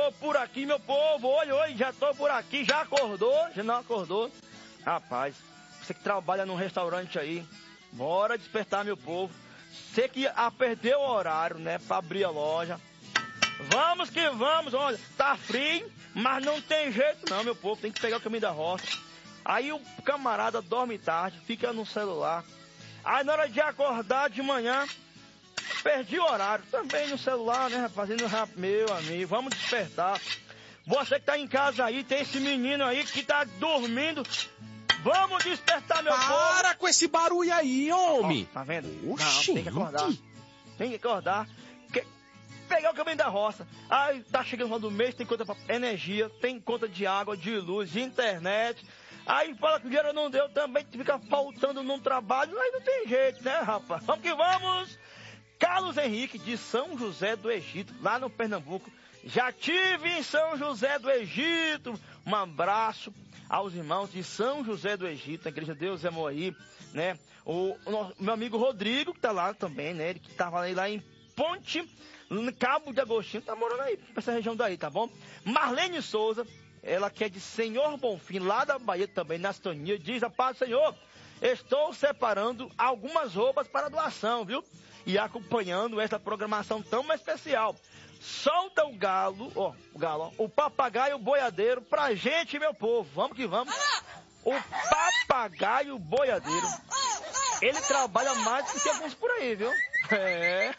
tô por aqui, meu povo. Oi, já tô por aqui. Já acordou? Já não acordou? Rapaz, você que trabalha num restaurante aí, bora despertar, meu povo. Você que perdeu o horário, né, pra abrir a loja. Vamos que vamos, olha, tá frio, mas não tem jeito não, meu povo. Tem que pegar o caminho da roça. Aí o camarada dorme tarde, fica no celular. Aí na hora de acordar de manhã, perdi o horário. Também no celular, né, fazendo meu amigo. Vamos despertar. Você que tá em casa aí, tem esse menino aí que tá dormindo. Vamos despertar, meu povo. Para com esse barulho aí, homem. Ó, tá vendo? Oxi, não, tem que acordar. Tem que acordar. Pegar o caminho da roça. Aí tá chegando lá do mês, tem conta pra energia, tem conta de água, de luz, de internet. Aí fala que o dinheiro não deu também, fica faltando num trabalho. Aí não tem jeito, né, rapaz? Vamos que vamos! Carlos Henrique, de São José do Egito, lá no Pernambuco. Já tive em São José do Egito. Um abraço aos irmãos de São José do Egito, a Igreja Deus é Amor aí, né? O meu amigo Rodrigo, que tá lá também, né? Ele que tava lá em Ponte, no Cabo de Agostinho, tá morando aí, pra essa região daí, tá bom? Marlene Souza, ela que é de Senhor Bonfim, lá da Bahia também, na sintonia, diz: a paz do Senhor, estou separando algumas roupas para doação, viu? E acompanhando essa programação tão especial. Solta o galo, o papagaio boiadeiro pra gente, meu povo. Vamos que vamos. O papagaio boiadeiro, ele trabalha mais do que alguns por aí, viu? É.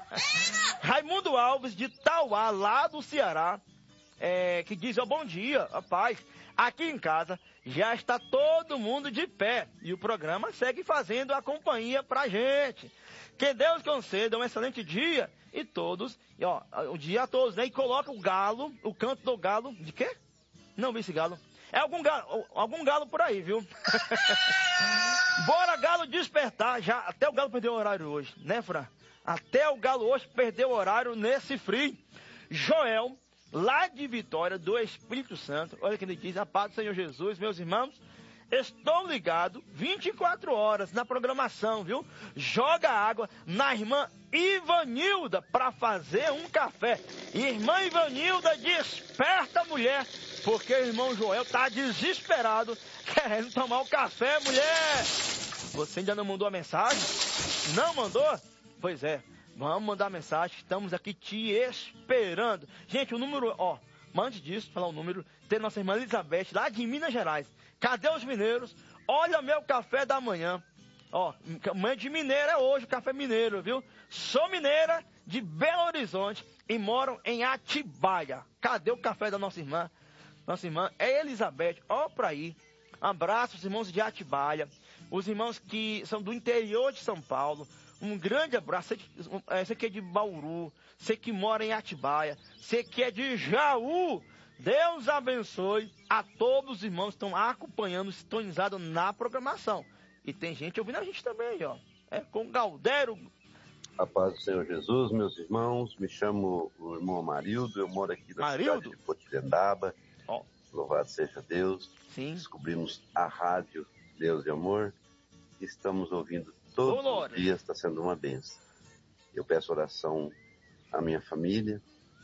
Raimundo Alves, de Tauá, lá do Ceará, que diz: bom dia, rapaz. Aqui em casa já está todo mundo de pé e o programa segue fazendo a companhia pra gente. Que Deus conceda um excelente dia e todos, o dia a todos, né? E coloca o galo, o canto do galo, de quê? Não vi esse galo. É algum galo por aí, viu? Bora, galo, despertar. Já, até o galo perdeu o horário hoje, né, Fran? Até o galo hoje perdeu o horário nesse frio. Joel, lá de Vitória, do Espírito Santo. Olha que ele diz: a paz do Senhor Jesus, meus irmãos. Estou ligado 24 horas na programação, viu? Joga água na irmã Ivanilda para fazer um café. Irmã Ivanilda, desperta a mulher, porque o irmão Joel tá desesperado querendo tomar o café, mulher. Você ainda não mandou a mensagem? Não mandou? Pois é, vamos mandar mensagem, estamos aqui te esperando. Gente, o número, mas antes disso, falar o número, tem nossa irmã Elizabeth, lá de Minas Gerais. Cadê os mineiros? Olha meu café da manhã. Manhã de mineiro é hoje, café mineiro, viu? Sou mineira de Belo Horizonte e moro em Atibaia. Cadê o café da nossa irmã? Nossa irmã é Elizabeth, pra aí. Abraço os irmãos de Atibaia, os irmãos que são do interior de São Paulo. Um grande abraço. Você que é de Bauru, você que mora em Atibaia, você que é de Jaú. Deus abençoe a todos os irmãos que estão acompanhando, sintonizados na programação. E tem gente ouvindo a gente também, com Galdério. A paz do Senhor Jesus, meus irmãos. Me chamo o irmão Marildo, eu moro aqui na cidade de Potirendaba. Louvado seja Deus. Sim. Descobrimos a rádio Deus e Amor. Estamos ouvindo todos os dias, está sendo uma bênção. Eu peço oração à minha família,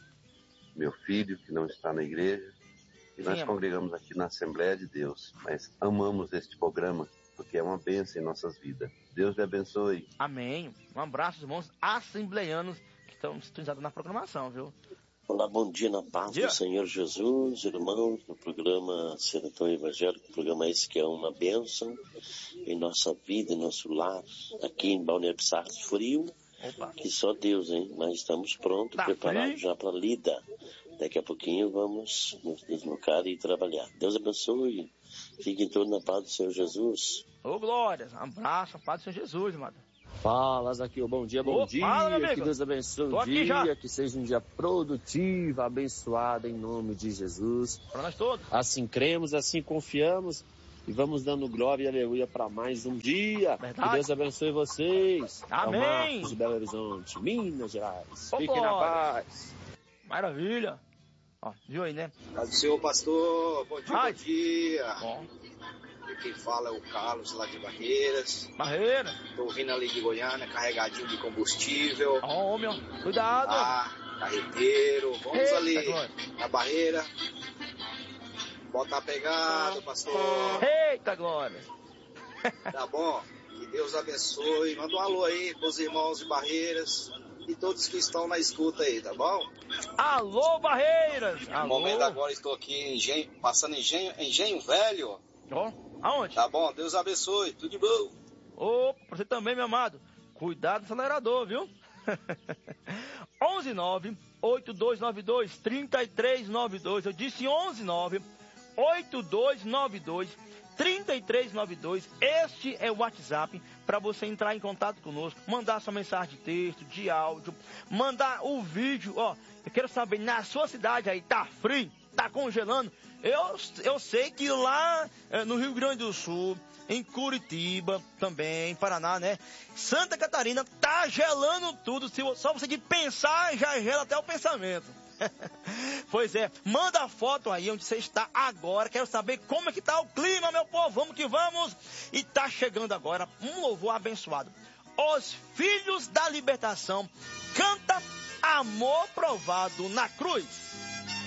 meu filho que não está na igreja. E nós congregamos aqui na Assembleia de Deus, mas amamos este programa porque é uma bênção em nossas vidas. Deus lhe abençoe. Amém. Um abraço, irmãos assembleianos que estão sintonizados na programação, viu? Olá, bom dia na paz do Senhor Jesus, irmãos, no programa Sertão Evangélico, programa esse que é uma bênção em nossa vida, em nosso lar, aqui em Balneário Pissarras, frio, que só Deus, hein? Mas estamos prontos, preparados já para a lida. Daqui a pouquinho vamos nos deslocar e trabalhar. Deus abençoe, fiquem todos na paz do Senhor Jesus. Glória, um abraço, a paz do Senhor Jesus, amado. Fala, Zaqueu, bom dia, fala, que Deus abençoe o dia, que seja um dia produtivo, abençoado em nome de Jesus. Para nós todos. Assim cremos, assim confiamos e vamos dando glória e aleluia para mais um dia. Verdade. Que Deus abençoe vocês. Amém. É o Marcos de Belo Horizonte, Minas Gerais. Fiquem na paz. Maravilha. Viu aí, né? Paz do Senhor, pastor. Bom dia, bom dia. Bom. E quem fala é o Carlos, lá de Barreiras. Barreira. Tô vindo ali de Goiânia, carregadinho de combustível. Meu. Cuidado. carreteiro. Vamos Eita, ali glória. na barreira. Bota a pegada, pastor. Eita, glória. Tá bom? Que Deus abençoe. Manda um alô aí pros irmãos de Barreiras e todos que estão na escuta aí, tá bom? Alô, Barreiras. No Alô. momento agora estou aqui passando Engenho Velho. Ó, aonde? Tá bom? Deus abençoe. Tudo de bom. Ô, pra você também, meu amado. Cuidado no acelerador, viu? 119-8292-3392. Eu disse 119-8292-3392. Este é o WhatsApp para você entrar em contato conosco, mandar sua mensagem de texto, de áudio, mandar o vídeo. Ó, eu quero saber, na sua cidade aí, tá frio? Tá congelando? Eu sei que lá no Rio Grande do Sul, em Curitiba, também, em Paraná, né? Santa Catarina, tá gelando tudo. Só você de pensar, já gela até o pensamento. Pois é, manda a foto aí onde você está agora. Quero saber como é que tá o clima, meu povo. Vamos que vamos. E tá chegando agora um louvor abençoado. Os Filhos da Libertação canta Amor Provado na Cruz.